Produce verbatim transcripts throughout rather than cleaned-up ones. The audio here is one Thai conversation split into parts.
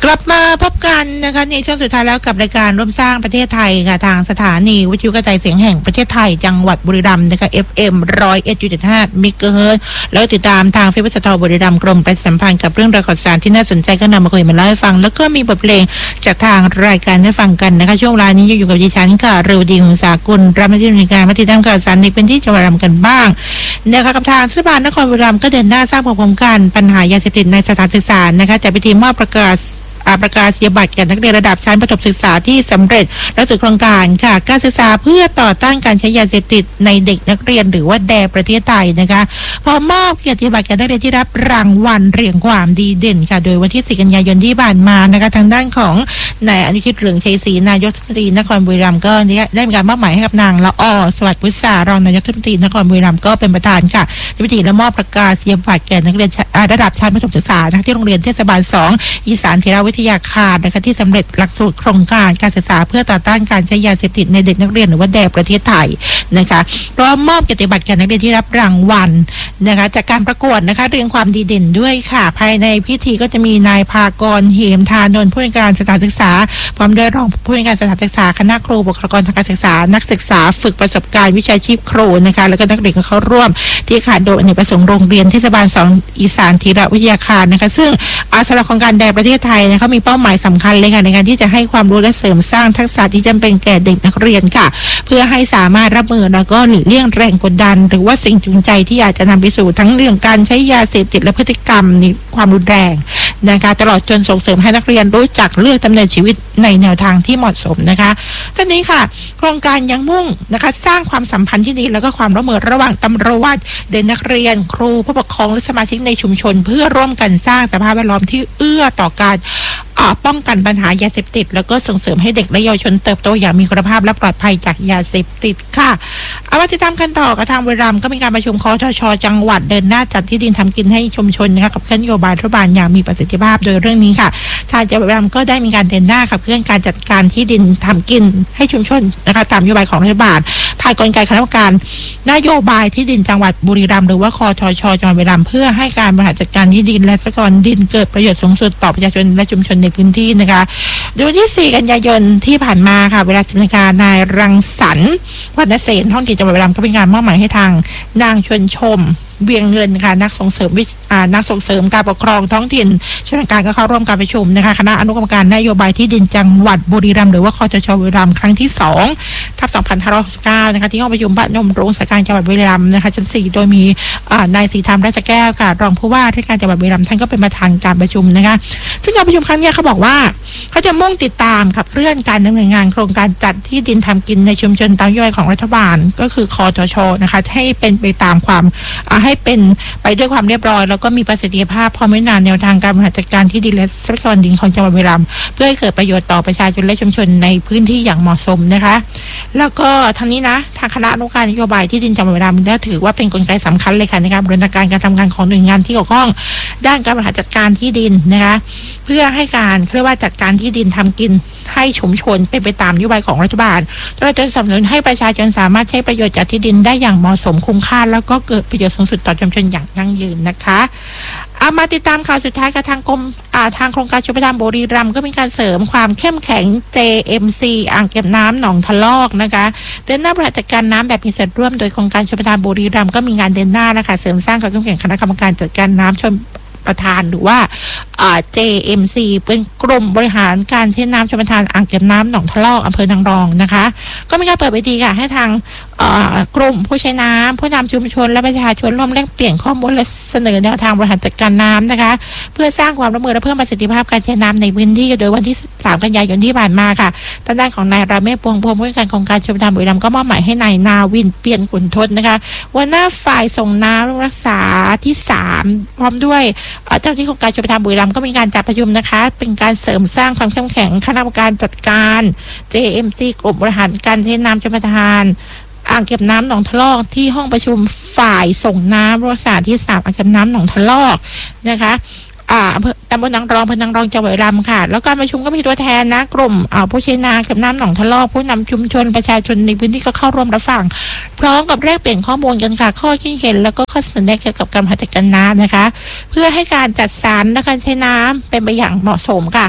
ลับมาพบกันนะคะในช่วงสุดท้ายแล้วกับรายการร่วมสร้างประเทศไทยค่ะทางสถานีวิทยุกระจายเสียงแห่งประเทศไทยจังหวัดบุรีรัมย์นะคะ เอฟ เอ็ม หนึ่งศูนย์เอ็ดจุดห้า เมกะเฮิรตซ์แล้วติดตามทางเฟซบุ๊กสตอบุรีรัมย์กรมประชาสัมพันธ์กับเรื่องราวข่าวสารที่น่าสนใจก็นำมาคุยมาเล่าให้ฟังแล้วก็มีบทเพลงจากทางรายการให้ฟังกันนะคะช่วงเวลานี้อยู่กับดิฉันค่ะเรวดีหงสากุลรับหน้าที่ดำเนินการมาติดตามข่าวสารในพื้นที่จังหวัดบุรีรัมย์กันบ้างนะคะกับทางเทศบาลนครบุรีรัมย์ก็เดินหน้าสร้างความคุ้มกันปัญหายาเสพติดในสถานศึกษานะคะจัดพิธีมอบประกาศประกาศนียบัตรแก่นักเรียนระดับชั้นประถมศึกษาที่สำเร็จและสู่โครงการค่ะการศึกษาเพื่อต่อต้านการใช้ยาเสพติดในเด็กนักเรียนหรือว่าแดประเทศไทยนะคะพอมอบเกียรติบัตรแก่นักเรียนที่รับรางวัลเรียงความดีเด่นค่ะโดยวันที่สี่กันยายนที่ผ่านมานะคะทางด้านของนายอนุชิตเหลืองชัยศรีนายกเทศมนตรีนครบุรีรัมย์ก็ได้มีการมอบหมายให้กับนางละอ้อสวัสดิ์พุทธารองนายกเทศมนตรีนครบุรีรัมย์ก็เป็นประธานค่ะในพิธีและมอบประกาศนียบัตรแก่นักเรียนระดับชั้นประถมศึกษาที่โรงเรียนเทศบาลสองอีสานเทรวิทยาคารนะคะที่สำเร็จหลักสูตรโครงการการศึกษาเพื่อต่อต้านการใช้ยาเสพติดในเด็กนักเรียนหรือว่าแดประเทศไทยนะคะพร้อมมอบเกียรติบัตรแก่นักเรียนที่รับรางวัลนะคะจากการประกวดนะคะเรียงความดีเด่นด้วยค่ะภายในพิธีก็จะมีนายภากรเหมธานนท์ผู้อำนวยการสถานศึกษาพร้อมด้วยรองผู้อำนวยการสถานศึกษาคณะครูบุคลากรทางการศึกษานักศึกษาฝึกประสบการณ์วิชาชีพครูนะคะแล้วก็นักเรียนก็เข้าร่วมที่อาคารโดยอเนกประสงค์โรงเรียนเทศบาลสองอีสานธีรวิทยาคารนะคะซึ่งอาสาฬหโครงการแดประเทศไทยนะคะมีเป้าหมายสำคัญเลยค่ะในการที่จะให้ความรู้และเสริมสร้างทักษะที่จำเป็นแก่เด็กนักเรียนค่ะเพื่อให้สามารถรับมือแล้วก็หลีกเลี่ยงแรงกดดันหรือว่าสิ่งจูงใจที่อาจจะนำไปสู่ทั้งเรื่องการใช้ยาเสพติดและพฤติกรรมในความรุนแรงนะคะตลอดจนส่งเสริมให้นักเรียนรู้จักเลือกดำเนินชีวิตในแนวทางที่เหมาะสมนะคะทั้งนี้ค่ะโครงการยังมุ่งนะคะสร้างความสัมพันธ์ที่ดีแล้วก็ความร่วมมือระหว่างตำรวจเด็กนักเรียนครูผู้ปกครองและสมาชิกในชุมชนเพื่อร่วมกันสร้างสภาพแวดล้อมที่เอื้อต่อการป้องกันปัญหายาเสพติดแล้วก็ส่งเสริมให้เด็กและเยาวชนเติบโตอย่างมีคุณภาพและปลอดภัยจากยาเสพติดค่ะเอามาติดตามกันต่อกับทางบุรีรัมย์ก็มีการประชุมคทช.จังหวัดเดินหน้าจัดที่ดินทำกินให้ชุมชนนะคะกับนโยบายรัฐบาลอย่างมีประสิทธิภาพโดยเรื่องนี้ค่ะทางจังหวัดบุรีรัมย์ก็ได้มีการเดินหน้าขับเคลื่อนการจัดการที่ดินทำกินให้ชุมชนนะคะตามนโยบายของรัฐบาลภายกลไกคณะกรรมการนโยบายที่ดินจังหวัดบุรีรัมย์หรือว่าคทช.จังหวัดบุรีรัมย์เพื่อให้การบริหารจัดการที่ดินและทรัพยากรดินเกิดประโยชน์สูงสุดต่อประชาชนและชุมชนในพื้นที่นะคะโดยวันที่สี่กันยายนที่ผ่านมาค่ะเวลาสิบนาฬิกานายรังสรรค์วรรณเสนท้องถิ่นจังหวัดบุรีรัมย์ก็เป็นการมอบหมายให้ทางนางชวนชมเบียงเงินค่ะนักส่งเสริมวิอ่านักส่งเสริมการปกครองท้องถิ่นชำนาญการก็เข้าร่วมการประชุมนะคะคณะอนุกรรมการนโยบายที่ดินจังหวัดบุรีรัมย์หรือว่าคทช.บุรีรัมย์ครั้งที่สองทับสองพันห้าร้อยหกสิบเก้านะคะที่ห้องประชุมบ้านนมโรงสการจังหวัดบุรีรัมย์นะคะชั้นสี่โดยมีอ่านายศรีธรรมราชแก้วค่ะรองผู้ว่าราชการจังหวัดบุรีรัมย์ท่านก็เป็นประธานการประชุมนะคะซึ่งการประชุมครั้งนี้เขาบอกว่าเขาจะมุ่งติดตามขับเคลื่อนการดำเนินงานโครงการจัดที่ดินทำกินในชุมชนตามนโยบายของรัฐบาลก็คือคทช.นะคะให้เป็นไปตามความให้เป็นไปด้วยความเรียบร้อยแล้วก็มีประสิทธิภาพพร้อมพัฒนาแนวทางการบริหารจัดการที่ดินและทรัพยากรดินของจังหวัดบุรีรัมย์เพื่อให้เกิดประโยชน์ต่อประชาชนและชุมชนในพื้นที่อย่างเหมาะสมนะคะแล้วก็ทางนี้นะทางคณะอนุกรรมการนโยบายที่ดินจังหวัดบุรีรัมย์ได้ถือว่าเป็นกลไกสำคัญเลยค่ะในการบริหารการการทำงานของหน่วยงานที่เกี่ยวข้องด้านการบริหารจัดการที่ดินนะคะเพื่อให้การเรียกว่าจัดการที่ดินทำกินให้ชุมชนเป็นไปตามนโยบายของรัฐบาลเราจะสนับสนุนให้ประชาชนสามารถใช้ประโยชน์จากที่ดินได้อย่างเหมาะสมคุ้มค่าแล้วก็เกิดประโยชน์สูงสุดต่อชุมชนอย่างยั่งยืนนะคะเอามาติดตามข่าวสุดท้ายกับทางกรมทางโครงการชลประทานบุรีรัมย์ก็มีการเสริมความเข้มแข็ง เจ เอ็ม ซี อ่างเก็บน้ำหนองทะลอกนะคะเดินหน้าบริหารจัดการน้ำแบบมีส่วนร่วมโดยโครงการชลประทานบุรีรัมย์ก็มีงานเดินหน้านะคะเสริมสร้างความเข้มแข็งคณะกรรมการจัดการน้ำชลประทานหรือว่า เจ เอ็ม ซี เป็นกรมบริหารการใช้น้ำชลประทานอ่างเก็บน้ำหนองทะลอกอำเภอนางรองนะคะก็มีการเปิดเวทีค่ะให้ทางกลุ่มผู้ใช้น้ำผู้นำชุมชนและประชาชนร่วมแลกเปลี่ยนข้อมูลและเสนอแนวทางบริหารจัดการน้ำนะคะเพื่อสร้างความร่วมมือและเพิ่มประสิทธิภาพการใช้น้ำในพื้นที่โดยวันที่สามกันยายนที่ผ่านมาค่ะทางด้านของนายราเมศ พวงพรหมผู้ว่าการโครงการชลประทานบุรีรัมย์ก็มอบหมายให้นายนาวินเปลี่ยนขุนทศนะคะหัวหน้าฝ่ายส่งน้ำรักษาที่สามพร้อมด้วยเจ้าหน้าที่โครงการชลประทานบุรีรัมย์ก็มีการจัดประชุมนะคะเป็นการเสริมสร้างความเข้มแข็งคณะกรรมการจัดการ เจ เอ็ม ซี กลุ่มบริหารการใช้น้ำชลประทานอ่างเก็บน้ำหนองทะลอกที่ห้องประชุมฝ่ายส่งน้ำรักษาที่สามอ่างเก็บน้ำหนองทะลอกนะคะ อ่าตำบลนางรองอำเภอนางรองจังหวัดบุรีรัมย์ค่ะแล้วการประชุมก็มีตัวแทนนะกลุ่มอ่าผู้ใช้นากับน้ำหนองทะลอกผู้นำชุมชนประชาชนในพื้นที่ก็เข้าร่วมรับฟังพร้อมกับแลกเปลี่ยนข้อมูลกันค่ะข้อคิดเห็นแล้วก็ข้อเสนอแนะเกี่ยวกับการบริหารจัดการน้ำนะคะเพื่อให้การจัดสรรและการใช้น้ำเป็นไปอย่างเหมาะสมค่ะ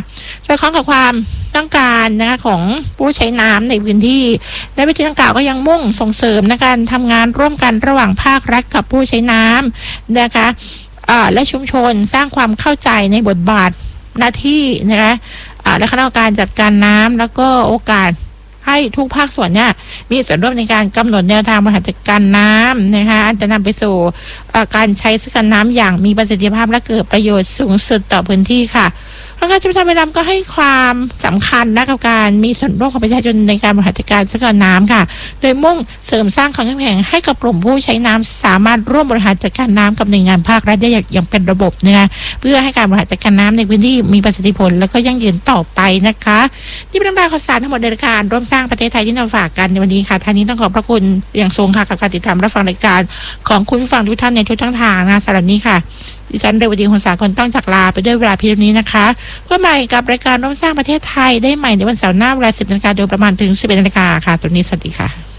อดคล้องกับความต้องการนะคะของผู้ใช้น้ำในพื้นที่และวิธีดังกล่าวก็ยังมุ่งส่งเสริมในการทำงานร่วมกันระหว่างภาครัฐกับผู้ใช้น้ำนะคะและชุมชนสร้างความเข้าใจในบทบาทหน้าที่นะคะและคณะกรรมการจัดการน้ำแล้วก็โอกาสให้ทุกภาคส่วนเนี่ยมีส่วนร่วมในการกำหนดแนวทางบริหารจัดการน้ำนะคะจะนำไปสู่การใช้สกัดน้ำอย่างมีประสิทธิภาพและเกิดประโยชน์สูงสุดต่อพื้นที่ค่ะทางการจังหวัดบุรีรัมย์ก็ให้ความสำคัญนะกับการมีส่วนร่วมของประชาชนในการบริหารจัดการทรัพยากรน้ำค่ะโดยมุ่งเสริมสร้างความเข้มแข็งให้กับกลุ่มผู้ใช้น้ำสามารถร่วมบริหารจัดการน้ำกับหน่วยงานภาครัฐได้อย่างเป็นระบบนะคะเพื่อให้การบริหารจัดการน้ำในพื้นที่มีประสิทธิผลและก็ยั่งยืนต่อไปนะคะนี่เป็นเรื่องราวข่าวสารทั้งหมดในรายการร่วมสร้างประเทศไทยที่นำฝากกันในวันนี้ค่ะท่านนี้ต้องขอบพระคุณอย่างสูงค่ะกับการติดตามรับฟังรายการของคุณผู้ฟังทุกท่านในทุกช่องทางนะสำหรับนี้ค่ะดิฉันเรวดีคนสากลต้องจากลาไปด้วยเวลาเพียงนี้นะคะเพื่อใหม่กับรายการร่วมสร้างประเทศไทยได้ใหม่ในวันเสาร์หน้าเวลาสิบนาฬิกาโดยประมาณถึงสิบเอ็ดนาฬิกาค่ะตอนนี้สวัสดีค่ะ